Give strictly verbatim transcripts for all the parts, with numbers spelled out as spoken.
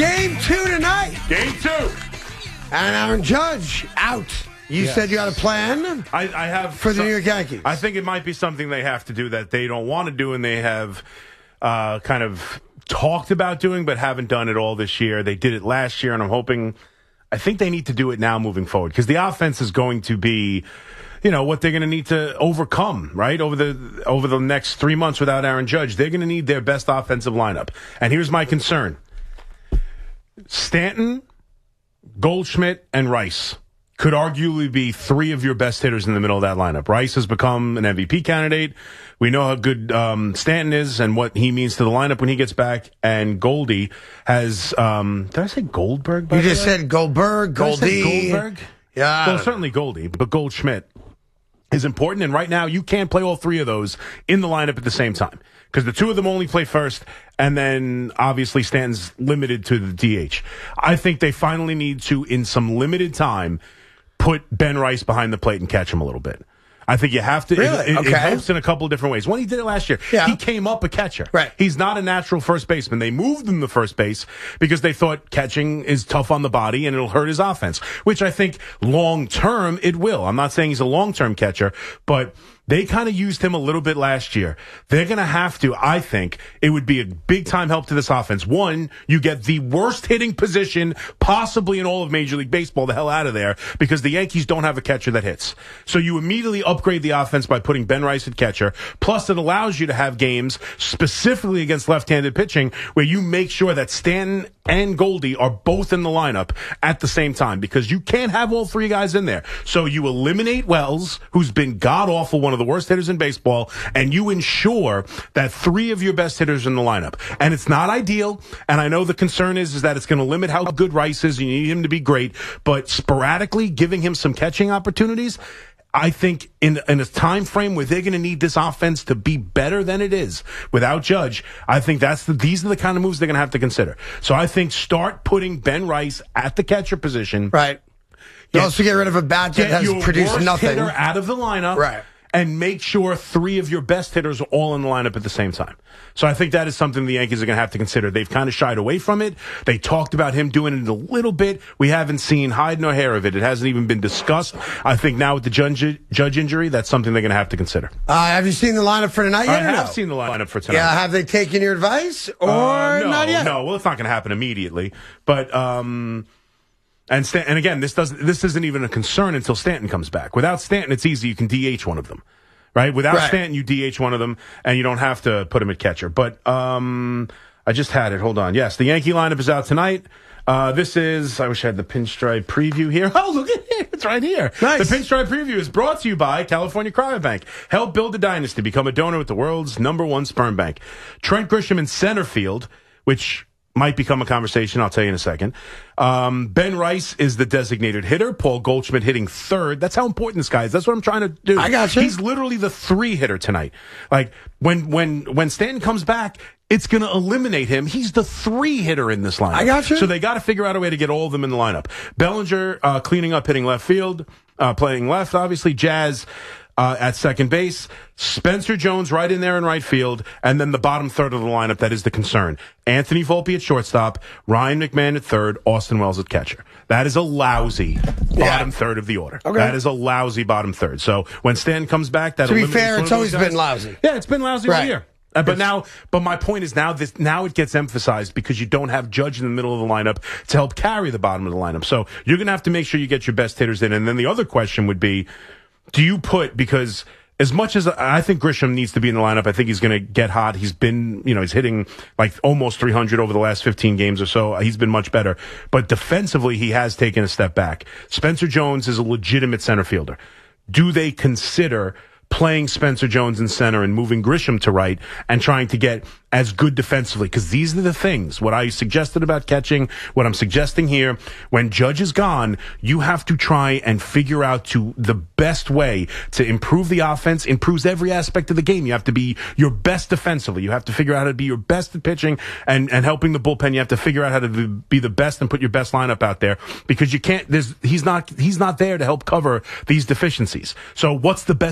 Game two tonight. Game two. And Aaron Judge out. You yes. said you got a plan I, I have for the some, New York Yankees. I think it might be something they have to do that they don't want to do and they have uh, kind of talked about doing but haven't done it all this year. They did it last year, and I'm hoping – I think they need to do it now moving forward because the offense is going to be – you know, what they're going to need to overcome, right, over the over the next three months without Aaron Judge. They're going to need their best offensive lineup. And here's my concern. Stanton, Goldschmidt, and Rice could arguably be three of your best hitters in the middle of that lineup. Rice has become an M V P candidate. We know how good um, Stanton is and what he means to the lineup when he gets back. And Goldie has, um, did I say Goldberg? By you the just way? said Goldberg, Goldie. Goldberg? Yeah. Well, certainly Goldie, but Goldschmidt is important, and right now you can't play all three of those in the lineup at the same time because the two of them only play first, and then obviously Stanton's limited to the D H. I think they finally need to, in some limited time, put Ben Rice behind the plate and catch him a little bit. I think you have to. Really? It, it, okay. it helps in a couple of different ways. One, he did it last year. Yeah. He came up a catcher. Right. He's not a natural first baseman. They moved him to first base because they thought catching is tough on the body and it'll hurt his offense, which I think long term it will. I'm not saying he's a long term catcher, but they kind of used him a little bit last year. They're going to have to, I think, it would be a big-time help to this offense. One, you get the worst hitting position possibly in all of Major League Baseball the hell out of there because the Yankees don't have a catcher that hits. So you immediately upgrade the offense by putting Ben Rice at catcher. Plus, it allows you to have games specifically against left-handed pitching where you make sure that Stanton and Goldie are both in the lineup at the same time because you can't have all three guys in there. So you eliminate Wells, who's been god-awful, one of the worst hitters in baseball, and you ensure that three of your best hitters are in the lineup. And it's not ideal, and I know the concern is, is that it's going to limit how good Rice is. You need him to be great, but sporadically giving him some catching opportunities, I think in, in a time frame where they're going to need this offense to be better than it is without Judge, I think that's the, these are the kind of moves they're going to have to consider. So I think start putting Ben Rice at the catcher position. Right. You Get, also get rid of a bat that has your produced worst nothing. Hitter out of the lineup. Right. And make sure three of your best hitters are all in the lineup at the same time. So I think that is something the Yankees are going to have to consider. They've kind of shied away from it. They talked about him doing it a little bit. We haven't seen hide nor hair of it. It hasn't even been discussed. I think now with the judge, judge injury, that's something they're going to have to consider. Uh, have you seen the lineup for tonight yet? I have no? seen the lineup for tonight. Yeah, have they taken your advice or uh, no, not yet? No, well, it's not going to happen immediately. But, um... And Stan- and again, this doesn't. This isn't even a concern until Stanton comes back. Without Stanton, it's easy. You can D H one of them, right? Without right. Stanton, you D H one of them, and you don't have to put him at catcher. But um, I just had it. Hold on. Yes, the Yankee lineup is out tonight. Uh, this is. I wish I had the pinstripe preview here. Oh, look at it! It's right here. Nice. The pinstripe preview is brought to you by California Cryobank. Help build a dynasty. Become a donor with the world's number one sperm bank. Trent Grisham in center field, which might become a conversation. I'll tell you in a second. Um, Ben Rice is the designated hitter. Paul Goldschmidt hitting third. That's how important this guy is. That's what I'm trying to do. I got you. He's literally the three hitter tonight. Like when when when Stanton comes back, it's going to eliminate him. He's the three hitter in this lineup. I got you. So they got to figure out a way to get all of them in the lineup. Bellinger uh, cleaning up, hitting left field, uh, playing left. Obviously, Jazz Uh, at second base, Spencer Jones right in there in right field, and then the bottom third of the lineup that is the concern. Anthony Volpe at shortstop, Ryan McMahon at third, Austin Wells at catcher. That is a lousy bottom yeah. third of the order. Okay. That is a lousy bottom third. So when Stan comes back, that to be fair, it's always been lousy. Yeah, it's been lousy right. all year. Uh, but now, but my point is now this, now it gets emphasized because you don't have Judge in the middle of the lineup to help carry the bottom of the lineup. So you're going to have to make sure you get your best hitters in. And then the other question would be, do you put, because as much as I think Grisham needs to be in the lineup, I think he's going to get hot. He's been, you know, he's hitting like almost three hundred over the last fifteen games or so. He's been much better. But defensively, he has taken a step back. Spencer Jones is a legitimate center fielder. Do they consider playing Spencer Jones in center and moving Grisham to right and trying to get as good defensively? Because these are the things, what I suggested about catching, what I'm suggesting here, when Judge is gone, you have to try and figure out to the best way to improve the offense, improves every aspect of the game. You have to be your best defensively. You have to figure out how to be your best at pitching and, and helping the bullpen. You have to figure out how to be the best and put your best lineup out there, because you can't, there's, he's not, he's not there to help cover these deficiencies. So what's the best defensive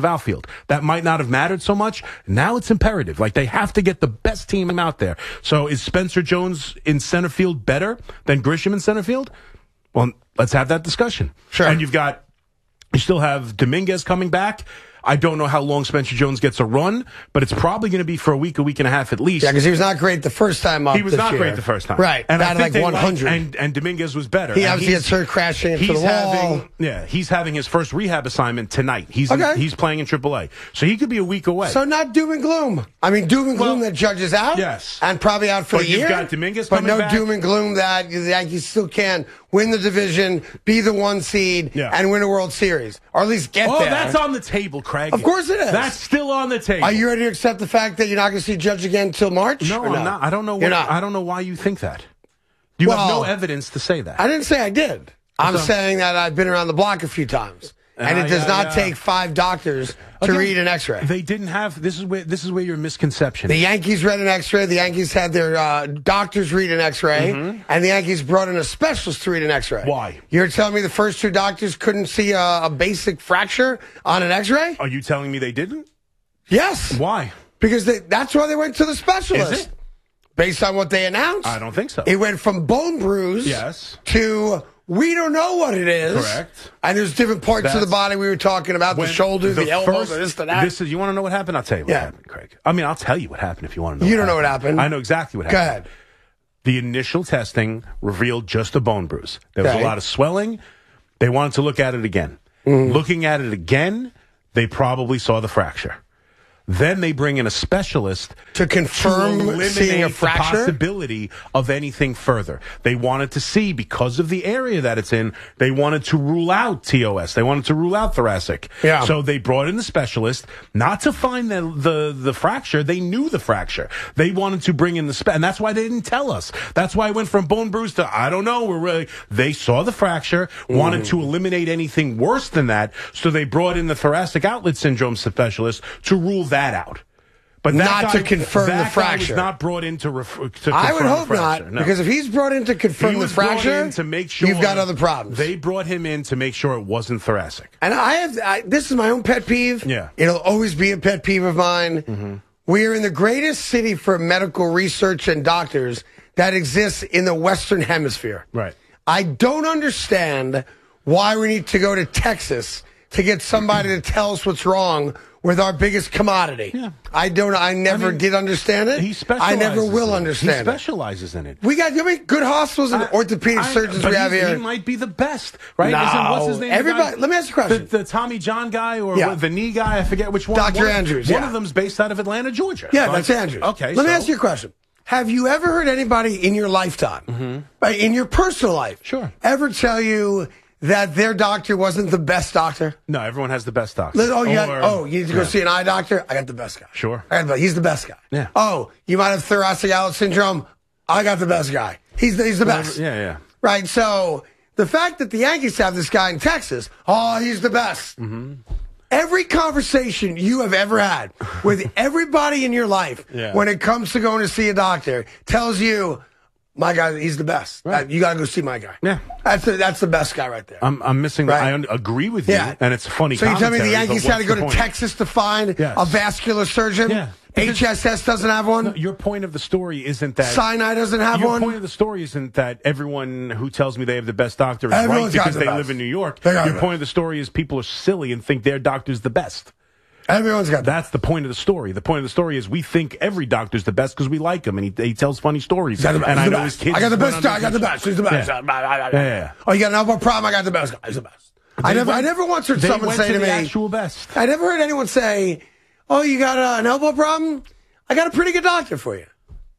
of outfield. That might not have mattered so much. Now it's imperative. Like, they have to get the best team out there. So is Spencer Jones in center field better than Grisham in center field? Well, let's have that discussion. Sure. And you've got, you still have Dominguez coming back. I don't know how long Spencer Jones gets a run, but it's probably going to be for a week, a week and a half at least. Yeah, because he was not great the first time up. He was this not year. great the first time. Right. And batted I think like they one hundred. liked- and, and Dominguez was better. He And obviously he's- had hurt crashing into He's the wall. having, yeah, he's having his first rehab assignment tonight. He's in- Okay. he's playing in triple A, so he could be a week away. So not doom and gloom. I mean, doom and gloom Well, that Judge is out. yes. And probably out for But the you've year. got Dominguez But coming no back. doom and gloom that the Yankees still can win the division, be the one seed, Yeah. and win a World Series. Or at least get oh, there. that's on the table, Craig. Of course it is. That's still on the table. Are you ready to accept the fact that you're not going to see Judge again until March? No, or I'm not. I don't know. You're What, not. I don't know why you think that. You have Well, no evidence to say that. I didn't say I did. I'm So- saying that I've been around the block a few times. And Uh, it does yeah, not yeah. take five doctors to Again, read an X-ray. They didn't have. This is where. This is where your misconception. The is. Yankees read an X-ray. The Yankees had their uh, doctors read an X-ray, and the Yankees brought in a specialist to read an X-ray. Why? You're telling me the first two doctors couldn't see a, a basic fracture on an X-ray? Are you telling me they didn't? Yes, Why? because they, that's why they went to the specialist. Is it? Based on what they announced? I don't think so. It went from bone bruise Yes. to we don't know what it is. Correct. And there's different parts of the That's- body we were talking about, the When shoulder, the, elbow, first- the this, the that. This is. You want to know what happened? I'll tell you what Yeah. happened, Craig. I mean, I'll tell you what happened if you want to know. You don't know what happened. I know exactly what Go happened. ahead. The initial testing revealed just a bone bruise. There was Okay. a lot of swelling. They wanted to look at it again. Mm-hmm. Looking at it again, they probably saw the fracture. Then they bring in a specialist To confirm to eliminate seeing a the fracture? possibility of anything further. They wanted to see, because of the area that it's in, they wanted to rule out T O S. They wanted to rule out thoracic. Yeah. So they brought in the specialist, not to find the the, the fracture. They knew the fracture. They wanted to bring in the spe- and that's why they didn't tell us. That's why it went from bone bruise to I don't know. We're really. They saw the fracture, wanted Mm. to eliminate anything worse than that. So they brought in the thoracic outlet syndrome specialist to rule that out. But that Not guy, to confirm that the guy fracture. was not brought in to, ref- to confirm I would the hope fracture. not, No. because if he's brought in to confirm He the was brought fracture, in to make sure you've got other problems. They brought him in to make sure it wasn't thoracic. And I have I, this is my own pet peeve. Yeah. It'll always be a pet peeve of mine. Mm-hmm. We are in the greatest city for medical research and doctors that exists in the Western Hemisphere. Right. I don't understand why we need to go to Texas to get somebody to tell us what's wrong with our biggest commodity. Yeah. I don't. I never I mean, did understand it. He specializes. I never will in it. understand He it. specializes in it. We got you know how many good hospitals and I- orthopedic I- surgeons but we have he's- here. He might be the best, right? No. Isn't- what's his name? The Everybody- guy- let me ask you a question. The, the Tommy John guy or Yeah. what, the knee guy? I forget which one. Doctor One of- Andrews, One yeah. of them's based out of Atlanta, Georgia. Yeah, So that's I- Andrews. Okay. Let me so- ask you a question. Have you ever heard anybody in your lifetime, right, in your personal life, Sure. ever tell you that their doctor wasn't the best doctor? No, everyone has the best doctor. Let- Oh, you, got, Or- oh, you need to go yeah. see an eye doctor? I got the best guy. Sure. I got the, he's the best guy. Yeah. Oh, you might have thoracic outlet syndrome? I got the best guy. He's the, he's the best. Yeah, yeah. Right, so the fact that the Yankees have this guy in Texas, oh, he's the best. Mm-hmm. Every conversation you have ever had with everybody in your life Yeah. when it comes to going to see a doctor tells you, my guy, he's the best. Right. Uh, you got to go see my guy. Yeah. That's the, that's the best guy right there. I'm, I'm missing. Right. I un- agree with you, Yeah. and it's a funny. So you tell me the commentary, but Yankees had to what's go the to point? Texas to find Yes. a vascular surgeon? Yeah. H S S doesn't have one? No, your point of the story isn't that Sinai doesn't have your one? point of the story isn't that everyone who tells me they have the best doctor is Everyone's right got because the they best. live in New York. They got Your the point of the story is people are silly and think their doctor's the best. Everyone's got that. That's the point of the story. The point of the story is we think every doctor's the best because we like him and he, he tells funny stories. He's got the best. And He's I the know best. his kids. I got the went best on guy. I got the vacation. best. He's the best. Yeah. Yeah, Yeah, yeah. Oh, you got an elbow problem? I got the best guy. He's the best. I They never, I went- never once heard they someone went say to to the me, actual best. I never heard anyone say, oh, you got uh, an elbow problem? I got a pretty good doctor for you.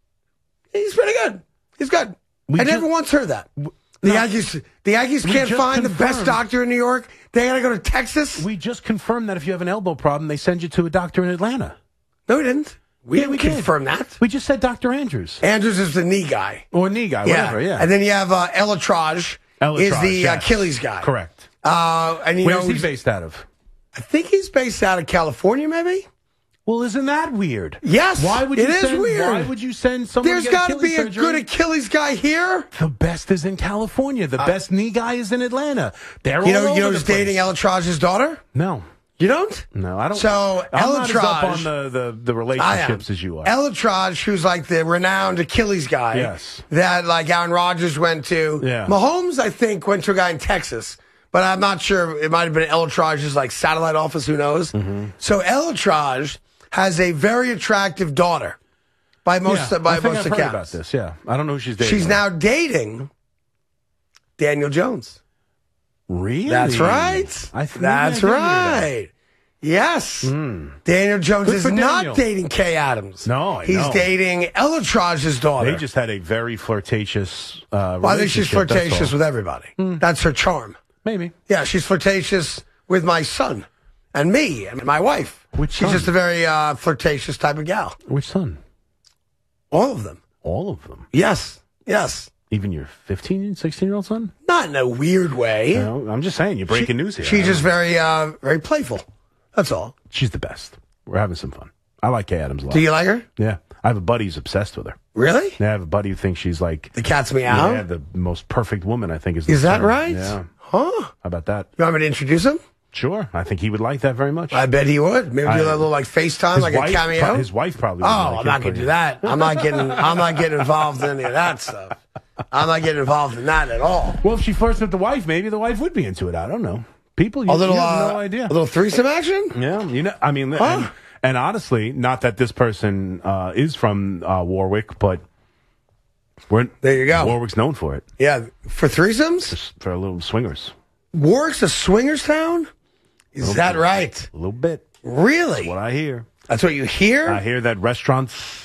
He's pretty good. He's good. We I ju- never once heard that. The No. Yankees, the Yankees We can't just find the best confirmed- doctor in New York. They got to go to Texas. We just confirmed that if you have an elbow problem, they send you to a doctor in Atlanta. No, we didn't. We Yeah, didn't we did. confirm that. We just said Doctor Andrews Andrews is the knee guy. or knee guy, whatever. Yeah. And then you have uh, Elatrage, Elatrage, is the yes. Achilles guy. Correct. Uh, and you Where's know, he based out of? I think he's based out of California, maybe. Well, isn't that weird? Yes, Why would it you is send, weird. Why would you send someone There's to get got to Achilles be a surgery? good Achilles guy here. The best is in California. The best knee guy is in Atlanta. They're You all know, over you know the who's place. dating Elatrage's daughter? No. You don't? No, I don't. So, I'm Ella not as up Traj- on the, the, the I am. relationships as you are. Ella Traj, who's like the renowned Achilles guy. Yes. That like Aaron Rodgers went to. Yeah. Mahomes, I think, went to a guy in Texas. But I'm not sure. It might have been Ella Traj's like satellite office. Who knows? Mm-hmm. So Ella Traj has a very attractive daughter. By most, yeah, by I think most I've heard accounts. about this. Yeah, I don't know who she's dating. She's now dating Daniel Jones. Really? That's right. I th- That's maybe I did hear right. Yes. Mm. Daniel Jones Good is for not Daniel. dating Kay Adams. No, I He's know. dating Ella Traj's daughter. They just had a very flirtatious. Uh, well, I think she's relationship, that's flirtatious all. with everybody. That's her charm. Maybe. Yeah, she's flirtatious with my son and me and my wife. Which she's son? just a very uh, flirtatious type of gal. Which son? All of them. All of them. Yes. Yes. Even your fifteen, sixteen year old son? Not in a weird way. No, I'm just saying, you're breaking She- news here. I She's don't just know. very, uh, very playful. That's all. She's the best. We're having some fun. I like Kay Adams a lot. Do you like her? Yeah. I have a buddy who's obsessed with her. Really? Yeah, I have a buddy who thinks she's like. The cat's meow? Yeah, the most perfect woman, I think is the Is that term. right? Yeah. Huh? How about that? You want me to introduce him? Sure. I think he would like that very much. I bet he would. Maybe I- do that little like FaceTime, his like wife, a cameo. pro- his wife probably. Oh, would I'm like not it, gonna but- do that. I'm not getting. I'm not getting involved in any of that stuff. I'm not getting involved in that at all. Well, if she flirts with the wife, maybe the wife would be into it. I don't know. People, you, A little, you have uh, no idea. a little threesome action. Yeah, you know, I mean, Huh? and, and honestly, not that this person uh, is from uh, Warwick, but we're There you go. Warwick's known for it, Yeah, for threesomes. just for a little swingers, Warwick's a swingers town. Is that right? a little bit. Really? What I hear, That's what you hear? I hear that restaurants